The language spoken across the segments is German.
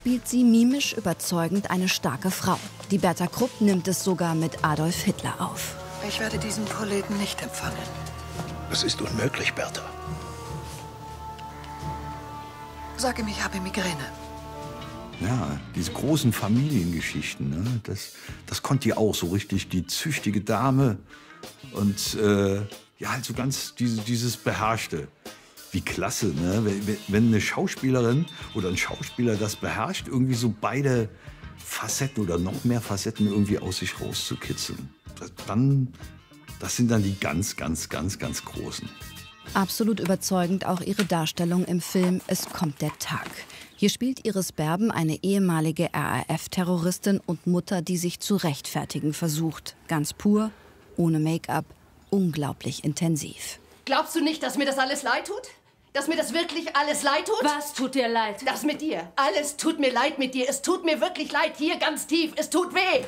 spielt sie mimisch überzeugend eine starke Frau. Die Berta Krupp nimmt es sogar mit Adolf Hitler auf. Ich werde diesen Proleten nicht empfangen. Das ist unmöglich, Berta. Sag ihm, ich habe Migräne. Ja, diese großen Familiengeschichten, ne? Das konnte die auch so richtig, die züchtige Dame. Und ja, halt so ganz dieses Beherrschte. Wie klasse, ne? Wenn eine Schauspielerin oder ein Schauspieler das beherrscht, irgendwie so beide Facetten oder noch mehr Facetten irgendwie aus sich rauszukitzeln. Das sind dann die ganz Großen. Absolut überzeugend auch ihre Darstellung im Film Es kommt der Tag. Hier spielt Iris Berben eine ehemalige RAF-Terroristin und Mutter, die sich zu rechtfertigen versucht. Ganz pur, ohne Make-up, unglaublich intensiv. Glaubst du nicht, dass mir das alles leid tut? Dass mir das wirklich alles leid tut? Was tut dir leid? Das mit dir. Alles tut mir leid mit dir. Es tut mir wirklich leid. Hier ganz tief. Es tut weh.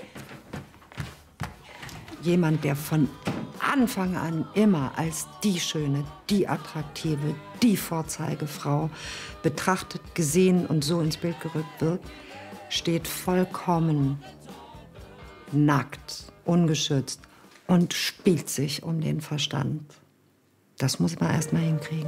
Jemand, der von Anfang an immer als die Schöne, die Attraktive, die Vorzeigefrau betrachtet, gesehen und so ins Bild gerückt wird, steht vollkommen nackt, ungeschützt und spielt sich um den Verstand. Das muss man erst mal hinkriegen.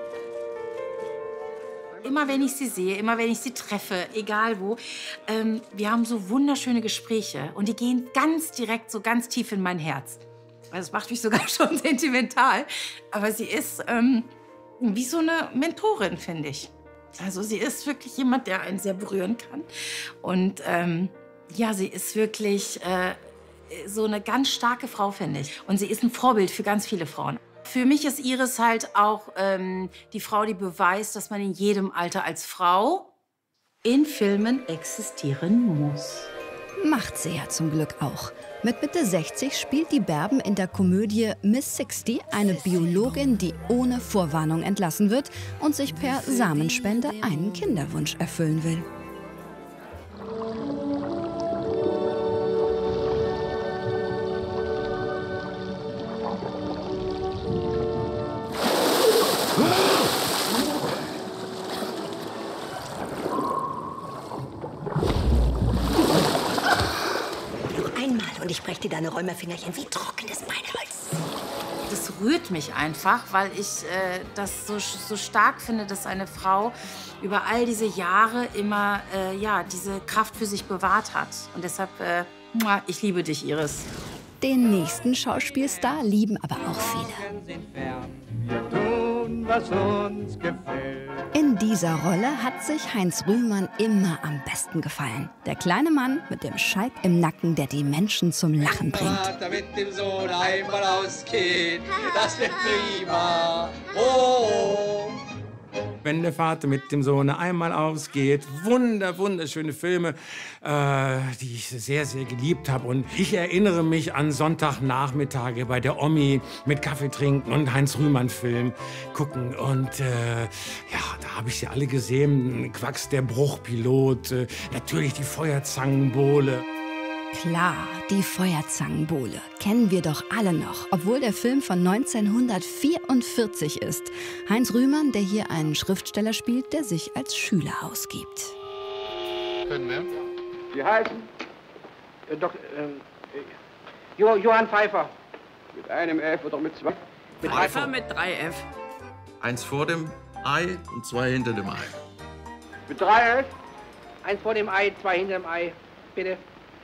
Immer wenn ich sie sehe, immer wenn ich sie treffe, egal wo, wir haben so wunderschöne Gespräche und die gehen ganz direkt, so ganz tief in mein Herz. Das macht mich sogar schon sentimental. Aber sie ist wie so eine Mentorin, finde ich. Also sie ist wirklich jemand, der einen sehr berühren kann. Und ja, sie ist wirklich so eine ganz starke Frau, finde ich. Und sie ist ein Vorbild für ganz viele Frauen. Für mich ist Iris halt auch die Frau, die beweist, dass man in jedem Alter als Frau in Filmen existieren muss. Macht sie ja zum Glück auch. Mit Mitte 60 spielt die Berben in der Komödie Miss 60 eine Biologin, die ohne Vorwarnung entlassen wird und sich per Samenspende einen Kinderwunsch erfüllen will. Und ich breche dir deine Rheumafingerchen wie trockenes Beineholz. Das rührt mich einfach, weil ich das so stark finde, dass eine Frau über all diese Jahre immer ja, diese Kraft für sich bewahrt hat. Und deshalb, ich liebe dich, Iris. Den nächsten Schauspielstar lieben aber auch viele. Wir tun, was uns gefällt. In dieser Rolle hat sich Heinz Rühmann immer am besten gefallen. Der kleine Mann mit dem Schalk im Nacken, der die Menschen zum Lachen bringt. Vater mit dem Sohn einmal ausgeht, das wird prima. Oh. Wenn der Vater mit dem Sohn einmal ausgeht. Wunderschöne Filme, die ich sehr geliebt habe. Und ich erinnere mich an Sonntagnachmittage bei der Omi mit Kaffee trinken und Heinz-Rühmann-Film gucken. Und ja, da habe ich sie alle gesehen. Quacks, der Bruchpilot, natürlich die Feuerzangenbowle. Klar, die Feuerzangenbowle kennen wir doch alle noch, obwohl der Film von 1944 ist. Heinz Rühmann, der hier einen Schriftsteller spielt, der sich als Schüler ausgibt. Können wir? Sie heißen? Johann Pfeiffer. Mit einem F oder mit zwei? Mit Pfeiffer mit 3 F. Eins vor dem Ei und 2 hinter dem Ei. Mit 3 F? Eins vor dem Ei, 2 hinter dem Ei. Bitte.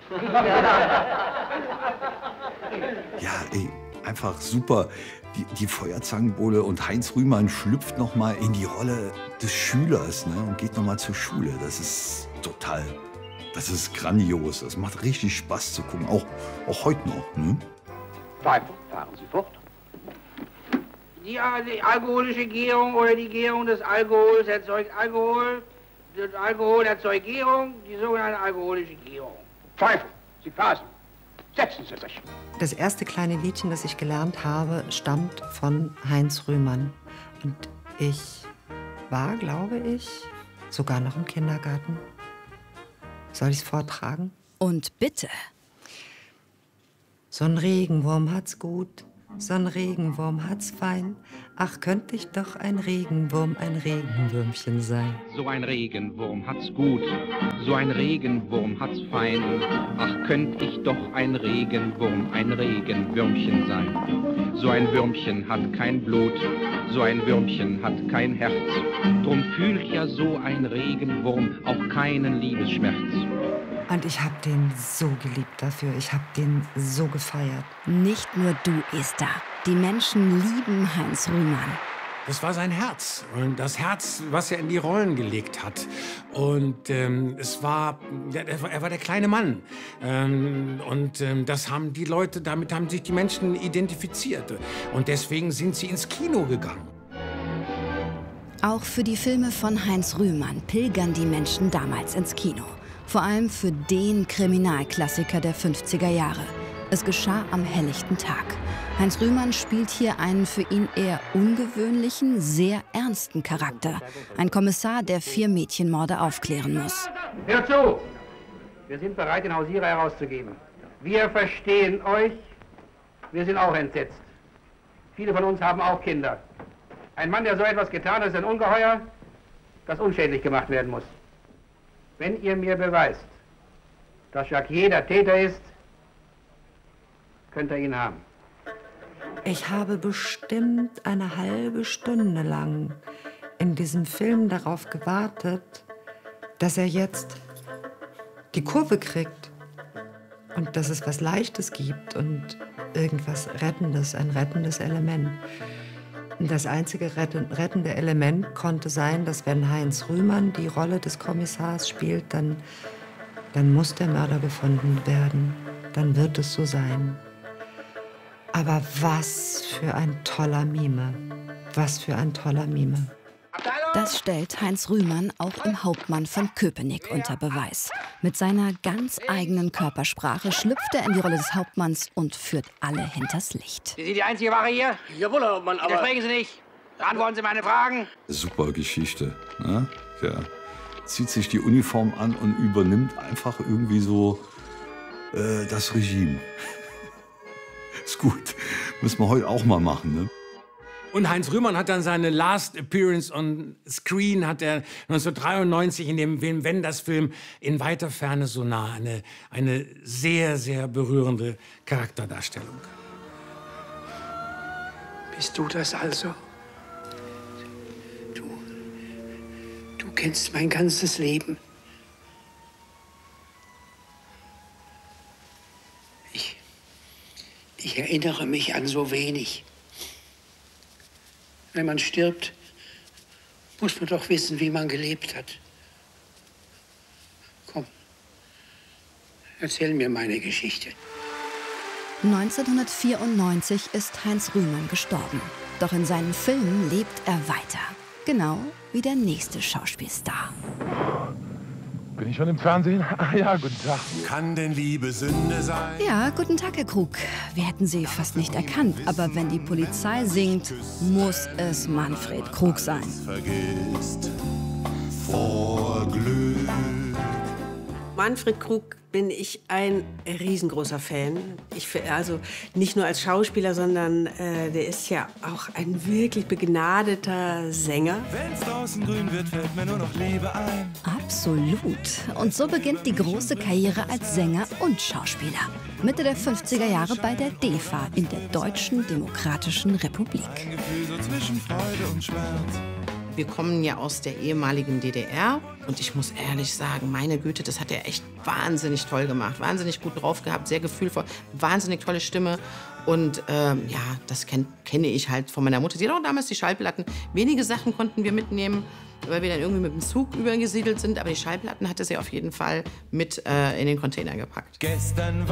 Ja, ey, einfach super. Die Feuerzangenbowle und Heinz Rühmann schlüpft noch mal in die Rolle des Schülers, ne, und geht noch mal zur Schule. Das ist das ist grandios. Das macht richtig Spaß zu gucken, auch heute noch. Ne? Pfeiffer, fahren Sie fort. Die alkoholische Gärung oder die Gärung des Alkohols erzeugt Alkohol. Das Alkohol erzeugt Gärung, die sogenannte alkoholische Gärung. Pfeiffer, Sie phasen. Setzen Sie sich. Das erste kleine Liedchen, das ich gelernt habe, stammt von Heinz Rühmann. Und ich war, glaube ich, sogar noch im Kindergarten. Soll ich es vortragen? Und bitte. So ein Regenwurm hat's gut, so'n Regenwurm hat's fein. Ach, könnte ich doch ein Regenwurm, ein Regenwürmchen sein. So ein Regenwurm hat's gut, so ein Regenwurm hat's fein. Ach, könnte ich doch ein Regenwurm, ein Regenwürmchen sein. So ein Würmchen hat kein Blut, so ein Würmchen hat kein Herz. Drum fühlt ja so ein Regenwurm auch keinen Liebesschmerz. Und ich hab den so geliebt dafür, ich hab den so gefeiert. Nicht nur du, Esther. Die Menschen lieben Heinz Rühmann. Das war sein Herz. Und das Herz, was er in die Rollen gelegt hat. Und er war der kleine Mann. Das haben die Leute, damit haben sich die Menschen identifiziert. Und deswegen sind sie ins Kino gegangen. Auch für die Filme von Heinz Rühmann pilgern die Menschen damals ins Kino. Vor allem für den Kriminalklassiker der 50er Jahre. Es geschah am helllichten Tag. Heinz Rühmann spielt hier einen für ihn eher ungewöhnlichen, sehr ernsten Charakter. Ein Kommissar, der 4 Mädchenmorde aufklären muss. Hört zu! Wir sind bereit, den Hausierer herauszugeben. Wir verstehen euch. Wir sind auch entsetzt. Viele von uns haben auch Kinder. Ein Mann, der so etwas getan hat, ist ein Ungeheuer, das unschädlich gemacht werden muss. Wenn ihr mir beweist, dass Jacquier der Täter ist, könnt ihr ihn haben. Ich habe bestimmt eine halbe Stunde lang in diesem Film darauf gewartet, dass er jetzt die Kurve kriegt und dass es was Leichtes gibt und irgendwas Rettendes, ein rettendes Element. Und das einzige rettende Element konnte sein, dass wenn Heinz Rühmann die Rolle des Kommissars spielt, dann muss der Mörder gefunden werden. Dann wird es so sein. Aber was für ein toller Mime. Was für ein toller Mime. Das stellt Heinz Rühmann auch im Hauptmann von Köpenick unter Beweis. Mit seiner ganz eigenen Körpersprache schlüpft er in die Rolle des Hauptmanns und führt alle hinters Licht. Sie sind die einzige Ware hier? Jawohl, Herr Hauptmann, aber... Widersprechen Sie nicht. Beantworten Sie meine Fragen. Super Geschichte. Ne? Der zieht sich die Uniform an und übernimmt einfach irgendwie so das Regime. Ist gut. Müssen wir heute auch mal machen, ne? Und Heinz Rühmann hat dann seine Last Appearance on Screen, hat er 1993 in dem Film Wenders-Film In weiter Ferne so nah, eine sehr, sehr berührende Charakterdarstellung. Bist du das also? Du kennst mein ganzes Leben. Ich erinnere mich an so wenig. Wenn man stirbt, muss man doch wissen, wie man gelebt hat. Komm, erzähl mir meine Geschichte. 1994 ist Heinz Rühmann gestorben. Doch in seinen Filmen lebt er weiter. Genau wie der nächste Schauspielstar. Bin ich schon im Fernsehen? Ah ja, guten Tag. Kann denn Liebe Sünde sein? Ja, guten Tag, Herr Krug. Wir hätten Sie fast nicht erkannt, aber wenn die Polizei singt, muss es Manfred Krug sein. Vergisst vor Glück. Manfred Krug bin ich ein riesengroßer Fan. Also nicht nur als Schauspieler, sondern der ist ja auch ein wirklich begnadeter Sänger. Wenn's draußen grün wird, fällt mir nur noch Liebe ein. Absolut. Und so beginnt die große Karriere als Sänger und Schauspieler. Mitte der 50er Jahre bei der DEFA in der Deutschen Demokratischen Republik. Ein Gefühl so zwischen Freude und Schmerz. Wir kommen ja aus der ehemaligen DDR und ich muss ehrlich sagen, meine Güte, das hat er echt wahnsinnig toll gemacht, wahnsinnig gut drauf gehabt, sehr gefühlvoll, wahnsinnig tolle Stimme und ja, das kenne ich halt von meiner Mutter. Sie hat auch damals die Schallplatten, wenige Sachen konnten wir mitnehmen, weil wir dann irgendwie mit dem Zug übergesiedelt sind, aber die Schallplatten hatte sie auf jeden Fall mit in den Container gepackt. Gestern